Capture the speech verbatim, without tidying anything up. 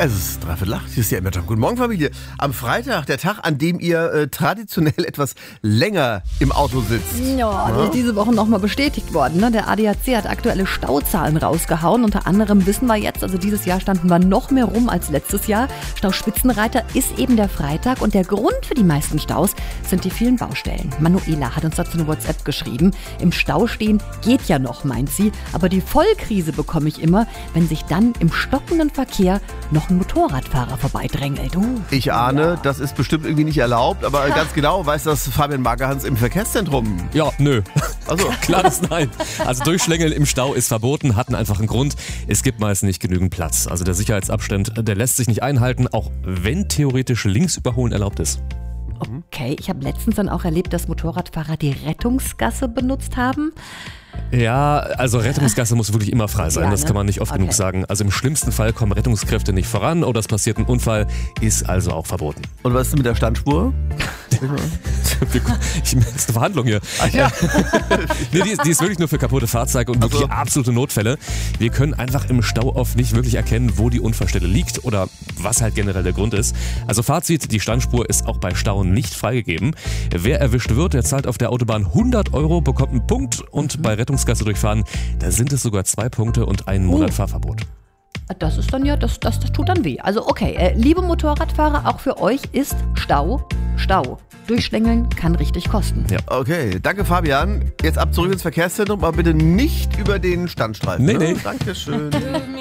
Es ist dreiviertel acht, hier ist die Emma-Job. Guten Morgen, Familie. Am Freitag, der Tag, an dem ihr äh, traditionell etwas länger im Auto sitzt. Ja, das ist diese Woche nochmal bestätigt worden. Ne? Der A D A C hat aktuelle Stauzahlen rausgehauen. Unter anderem wissen wir jetzt, also dieses Jahr standen wir noch mehr rum als letztes Jahr. Stauspitzenreiter ist eben der Freitag und der Grund für die meisten Staus sind die vielen Baustellen. Manuela hat uns dazu eine WhatsApp geschrieben. Im Stau stehen geht ja noch, meint sie. Aber die Vollkrise bekomme ich immer, wenn sich dann im stockenden Verkehr noch ein Motorradfahrer vorbeidrängelt. Uh, Ich ahne, ja. das ist bestimmt irgendwie nicht erlaubt, aber ganz genau weiß das Fabian Magerhans im Verkehrszentrum. Ja, nö. Also. Klares Nein. Also Durchschlängeln im Stau ist verboten, hat einen einfachen Grund. Es gibt meist nicht genügend Platz. Also der Sicherheitsabstand, der lässt sich nicht einhalten, auch wenn theoretisch links überholen erlaubt ist. Okay, ich habe letztens dann auch erlebt, dass Motorradfahrer die Rettungsgasse benutzt haben. Ja, also Rettungsgasse muss wirklich immer frei sein, Ja, das ne? kann man nicht oft Okay. genug sagen. Also im schlimmsten Fall kommen Rettungskräfte nicht voran oder es passiert ein Unfall, ist also auch verboten. Und was ist mit der Standspur? Ich meine, das ist eine Verhandlung hier. Ach ja. Nee, die, die ist wirklich nur für kaputte Fahrzeuge und wirklich Also. absolute Notfälle. Wir können einfach im Stau oft nicht wirklich erkennen, wo die Unfallstelle liegt oder was halt generell der Grund ist. Also Fazit, die Standspur ist auch bei Stau nicht freigegeben. Wer erwischt wird, der zahlt auf der Autobahn hundert Euro, bekommt einen Punkt und bei Rettungsgasse durchfahren, da sind es sogar zwei Punkte und einen Monat Fahrverbot. Das ist dann ja, das, das, das tut dann weh. Also okay, äh, liebe Motorradfahrer, auch für euch ist Stau Stau. Durchschlängeln kann richtig kosten. Ja. Okay, danke Fabian. Jetzt ab zurück ins Verkehrszentrum, aber bitte nicht über den Standstreifen. Nee, ne? nee. Dankeschön.